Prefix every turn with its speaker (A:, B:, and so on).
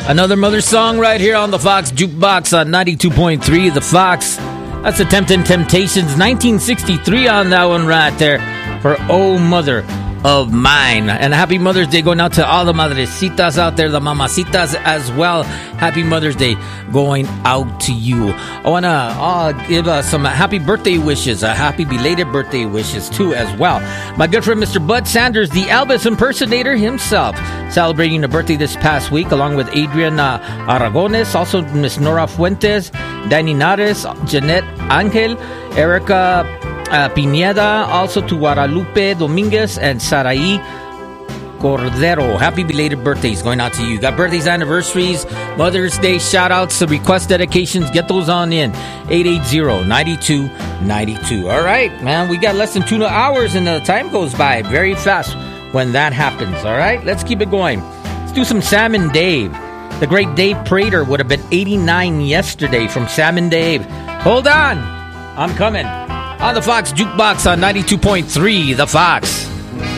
A: Another mother song right here on the Fox Jukebox on 92.3. The Fox. That's the Temptin' Temptations. 1963 on that one right there for Oh Mother of Mine. And happy Mother's Day going out to all the madrecitas out there, the mamacitas as well. Happy Mother's Day going out to you. I want to give some happy birthday wishes, happy belated birthday wishes too as well. My good friend Mr. Bud Sanders, the Elvis impersonator himself, celebrating a birthday this past week along with Adrian Aragones, also Miss Nora Fuentes, Danny Nares, Jeanette Angel, Erica Pineda, also to Guadalupe Dominguez and Sarai Cordero. Happy belated birthdays going out to you. Got birthdays, anniversaries, Mother's Day shout outs, request dedications. Get those on in. 880-9292. All right, man. We got less than 2 hours and the time goes by very fast when that happens. All right, let's keep it going. Let's do some Sam and Dave. The great Dave Prater would have been 89 yesterday from Sam and Dave. Hold on. I'm coming. On the Fox Jukebox on 92.3, The Fox.